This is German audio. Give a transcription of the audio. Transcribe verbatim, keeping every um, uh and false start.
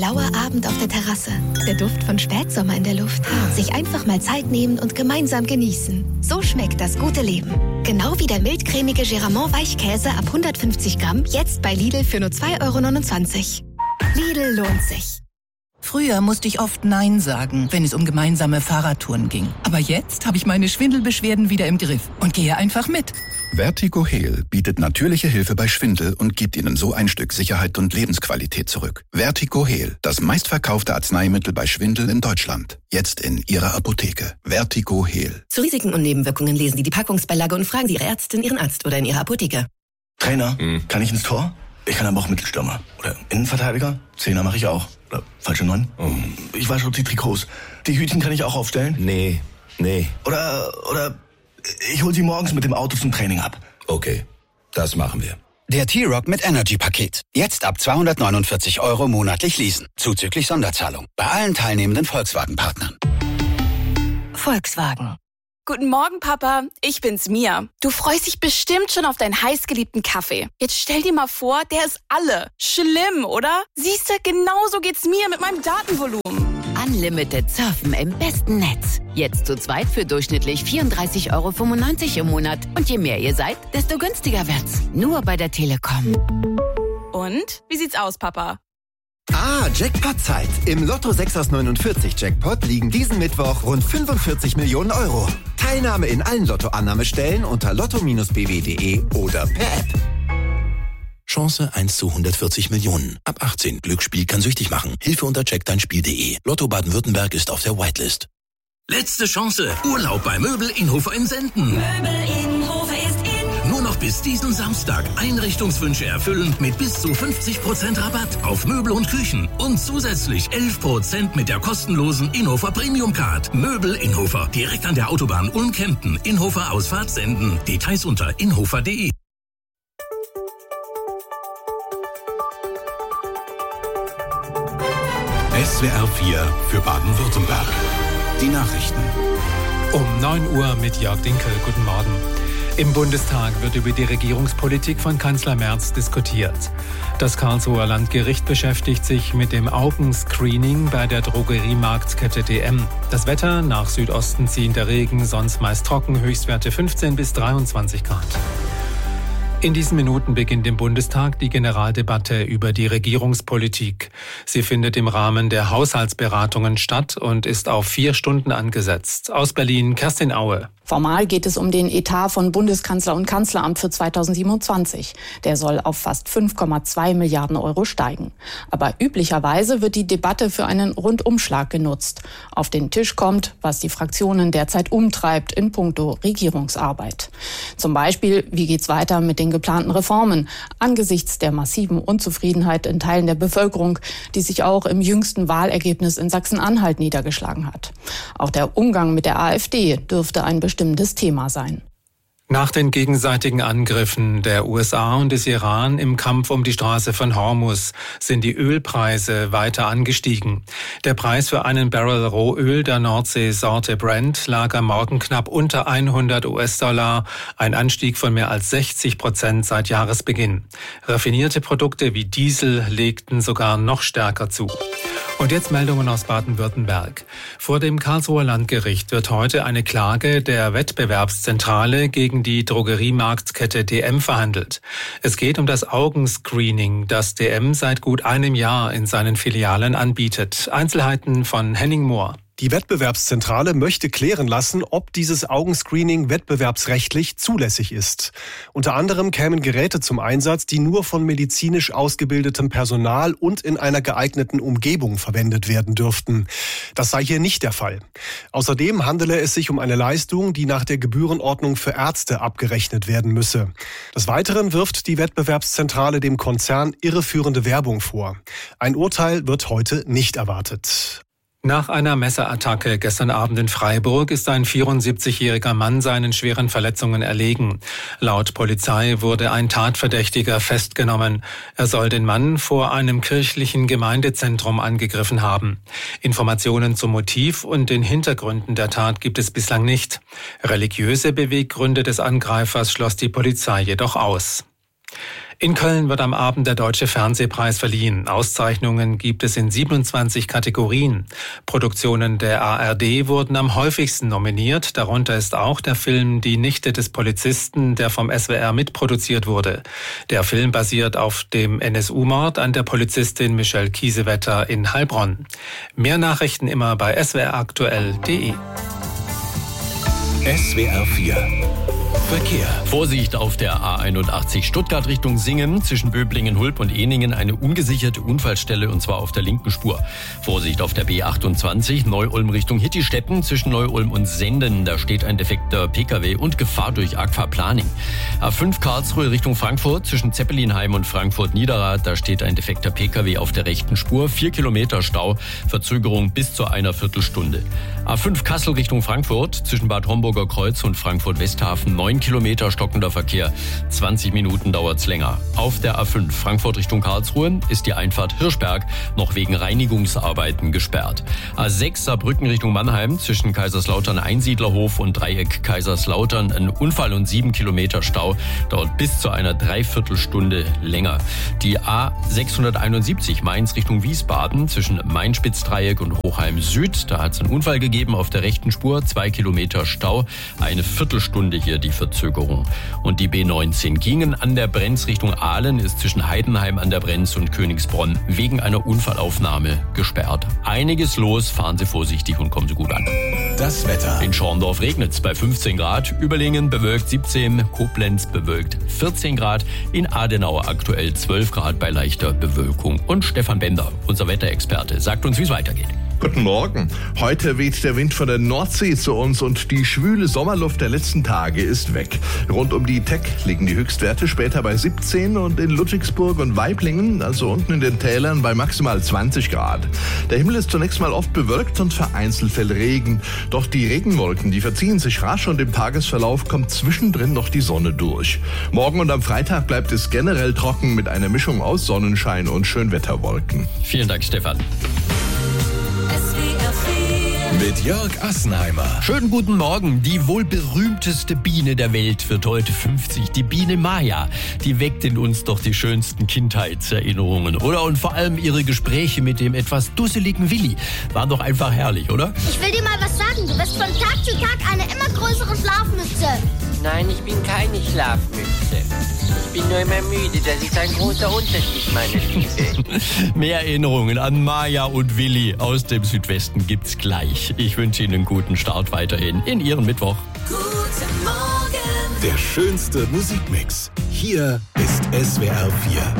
lauer Abend auf der Terrasse. Der Duft von Spätsommer in der Luft. Sich einfach mal Zeit nehmen und gemeinsam genießen. So schmeckt das gute Leben. Genau wie der mildcremige Geramont Weichkäse ab hundertfünfzig Gramm, jetzt bei Lidl für nur zwei Euro neunundzwanzig. Lidl lohnt sich. Früher musste ich oft Nein sagen, wenn es um gemeinsame Fahrradtouren ging. Aber jetzt habe ich meine Schwindelbeschwerden wieder im Griff und gehe einfach mit. Vertigo-Heal bietet natürliche Hilfe bei Schwindel und gibt Ihnen so ein Stück Sicherheit und Lebensqualität zurück. Vertigo-Heal, das meistverkaufte Arzneimittel bei Schwindel in Deutschland. Jetzt in Ihrer Apotheke. Vertigo-Heal. Zu Risiken und Nebenwirkungen lesen Sie die Packungsbeilage und fragen Sie Ihre Ärztin, Ihren Arzt oder in Ihrer Apotheke. Trainer, hm. kann ich ins Tor? Ich kann aber auch Mittelstürmer. Oder Innenverteidiger? Zehner mache ich auch. Oder falsche Neun? Oh. Ich wasche die Trikots. Die Hütchen kann ich auch aufstellen? Nee, nee. Oder, oder ich hol sie morgens mit dem Auto zum Training ab. Okay, das machen wir. Der T-Rock mit Energy-Paket. Jetzt ab zweihundertneunundvierzig Euro monatlich leasen. Zuzüglich Sonderzahlung. Bei allen teilnehmenden Volkswagen-Partnern. Volkswagen. Guten Morgen, Papa. Ich bin's, Mia. Du freust dich bestimmt schon auf deinen heißgeliebten Kaffee. Jetzt stell dir mal vor, der ist alle. Schlimm, oder? Siehst du, genauso geht's mir mit meinem Datenvolumen. Unlimited Surfen im besten Netz. Jetzt zu zweit für durchschnittlich vierunddreißig Euro fünfundneunzig im Monat. Und je mehr ihr seid, desto günstiger wird's. Nur bei der Telekom. Und? Wie sieht's aus, Papa? Ah, Jackpot-Zeit. Im Lotto sechs aus neunundvierzig Jackpot liegen diesen Mittwoch rund fünfundvierzig Millionen Euro. Teilnahme in allen Lotto-Annahmestellen unter lotto Bindestrich b w punkt d e oder per App. Chance eins zu hundertvierzig Millionen. Ab achtzehn. Glücksspiel kann süchtig machen. Hilfe unter check dein Spiel punkt d e. Lotto Baden-Württemberg ist auf der Whitelist. Letzte Chance. Urlaub bei Möbel Inhofer in Senden. Möbel Inhofer ist in. Nur noch bis diesen Samstag Einrichtungswünsche erfüllen mit bis zu fünfzig Prozent Rabatt auf Möbel und Küchen. Und zusätzlich elf Prozent mit der kostenlosen Inhofer Premium Card. Möbel Inhofer. Direkt an der Autobahn Ulm-Kempten. Inhofer Ausfahrt Senden. Details unter inhofer punkt d e. S W R vier für Baden-Württemberg. Die Nachrichten. Um neun Uhr mit Jörg Dinkel. Guten Morgen. Im Bundestag wird über die Regierungspolitik von Kanzler Merz diskutiert. Das Karlsruher Landgericht beschäftigt sich mit dem Augenscreening bei der Drogeriemarktkette D M. Das Wetter: nach Südosten ziehender Regen, sonst meist trocken, Höchstwerte fünfzehn bis dreiundzwanzig Grad. In diesen Minuten beginnt im Bundestag die Generaldebatte über die Regierungspolitik. Sie findet im Rahmen der Haushaltsberatungen statt und ist auf vier Stunden angesetzt. Aus Berlin, Kerstin Aue. Formal geht es um den Etat von Bundeskanzler und Kanzleramt für zweitausendsiebenundzwanzig. Der soll auf fast fünf Komma zwei Milliarden Euro steigen. Aber üblicherweise wird die Debatte für einen Rundumschlag genutzt. Auf den Tisch kommt, was die Fraktionen derzeit umtreibt in puncto Regierungsarbeit. Zum Beispiel, wie geht's weiter mit den geplanten Reformen angesichts der massiven Unzufriedenheit in Teilen der Bevölkerung, die sich auch im jüngsten Wahlergebnis in Sachsen-Anhalt niedergeschlagen hat. Auch der Umgang mit der AfD dürfte ein bestimmendes Thema sein. Nach den gegenseitigen Angriffen der U S A und des Iran im Kampf um die Straße von Hormuz sind die Ölpreise weiter angestiegen. Der Preis für einen Barrel Rohöl der Nordsee-Sorte Brent lag am Morgen knapp unter hundert US-Dollar, ein Anstieg von mehr als sechzig Prozent seit Jahresbeginn. Raffinierte Produkte wie Diesel legten sogar noch stärker zu. Und jetzt Meldungen aus Baden-Württemberg. Vor dem Karlsruher Landgericht wird heute eine Klage der Wettbewerbszentrale gegen die Drogeriemarktkette D M verhandelt. Es geht um das Augenscreening, das D M seit gut einem Jahr in seinen Filialen anbietet. Einzelheiten von Henning Mohr. Die Wettbewerbszentrale möchte klären lassen, ob dieses Augenscreening wettbewerbsrechtlich zulässig ist. Unter anderem kämen Geräte zum Einsatz, die nur von medizinisch ausgebildetem Personal und in einer geeigneten Umgebung verwendet werden dürften. Das sei hier nicht der Fall. Außerdem handele es sich um eine Leistung, die nach der Gebührenordnung für Ärzte abgerechnet werden müsse. Des Weiteren wirft die Wettbewerbszentrale dem Konzern irreführende Werbung vor. Ein Urteil wird heute nicht erwartet. Nach einer Messerattacke gestern Abend in Freiburg ist ein vierundsiebzigjähriger Mann seinen schweren Verletzungen erlegen. Laut Polizei wurde ein Tatverdächtiger festgenommen. Er soll den Mann vor einem kirchlichen Gemeindezentrum angegriffen haben. Informationen zum Motiv und den Hintergründen der Tat gibt es bislang nicht. Religiöse Beweggründe des Angreifers schloss die Polizei jedoch aus. In Köln wird am Abend der Deutsche Fernsehpreis verliehen. Auszeichnungen gibt es in siebenundzwanzig Kategorien. Produktionen der A R D wurden am häufigsten nominiert. Darunter ist auch der Film Die Nichte des Polizisten, der vom S W R mitproduziert wurde. Der Film basiert auf dem N S U-Mord an der Polizistin Michelle Kiesewetter in Heilbronn. Mehr Nachrichten immer bei s w r aktuell punkt d e. S W R vier Verkehr. Vorsicht auf der A einundachtzig Stuttgart Richtung Singen. Zwischen Böblingen, Hulb und Ehningen eine ungesicherte Unfallstelle und zwar auf der linken Spur. Vorsicht auf der B achtundzwanzig Neu-Ulm Richtung Hittistetten. Zwischen Neu-Ulm und Senden, da steht ein defekter P K W und Gefahr durch Aquaplaning. A fünf Karlsruhe Richtung Frankfurt. Zwischen Zeppelinheim und Frankfurt-Niederrad, da steht ein defekter P K W auf der rechten Spur. Vier Kilometer Stau, Verzögerung bis zu einer Viertelstunde. A fünf Kassel Richtung Frankfurt. Zwischen Bad Homburger Kreuz und Frankfurt-Westhafen neun Kilometer stockender Verkehr. zwanzig Minuten dauert's länger. Auf der A fünf Frankfurt Richtung Karlsruhe ist die Einfahrt Hirschberg noch wegen Reinigungsarbeiten gesperrt. A sechs Saarbrücken Richtung Mannheim zwischen Kaiserslautern Einsiedlerhof und Dreieck Kaiserslautern ein Unfall und sieben Kilometer Stau. Dauert bis zu einer Dreiviertelstunde länger. Die A sechshunderteinundsiebzig Mainz Richtung Wiesbaden zwischen Main-Spitz-Dreieck und Hochheim Süd. Da hat's einen Unfall gegeben auf der rechten Spur. Zwei Kilometer Stau. Eine Viertelstunde hier die Verzögerung. Und die B neunzehn Gingen an der Brenz Richtung Aalen ist zwischen Heidenheim an der Brenz und Königsbronn wegen einer Unfallaufnahme gesperrt. Einiges los, fahren Sie vorsichtig und kommen Sie gut an. Das Wetter. In Schorndorf regnet's bei fünfzehn Grad, Überlingen bewölkt siebzehn, Koblenz bewölkt vierzehn Grad, in Adenau aktuell zwölf Grad bei leichter Bewölkung. Und Stefan Bender, unser Wetterexperte, sagt uns, wie es weitergeht. Guten Morgen. Heute weht der Wind von der Nordsee zu uns und die schwüle Sommerluft der letzten Tage ist weg. Rund um die Teck liegen die Höchstwerte später bei siebzehn und in Ludwigsburg und Waiblingen, also unten in den Tälern, bei maximal zwanzig Grad. Der Himmel ist zunächst mal oft bewölkt und vereinzelt fällt Regen. Doch die Regenwolken, die verziehen sich rasch und im Tagesverlauf kommt zwischendrin noch die Sonne durch. Morgen und am Freitag bleibt es generell trocken mit einer Mischung aus Sonnenschein und Schönwetterwolken. Vielen Dank, Stefan. Mit Jörg Assenheimer. Schönen guten Morgen. Die wohl berühmteste Biene der Welt wird heute fünfzig. Die Biene Maya. Die weckt in uns doch die schönsten Kindheitserinnerungen, oder? Und vor allem ihre Gespräche mit dem etwas dusseligen Willi waren doch einfach herrlich, oder? Ich will dir mal was sagen. Du bist von Tag zu Tag eine immer größere Schlafmütze. Nein, ich bin keine Schlafmütze. Ich bin nur immer müde. Das ist ein großer Unterschied, meine Liebe. Mehr Erinnerungen an Maya und Willi aus dem Südwesten gibt's gleich. Ich wünsche Ihnen einen guten Start weiterhin in Ihren Mittwoch. Guten Morgen. Der schönste Musikmix. Hier ist S W R vier.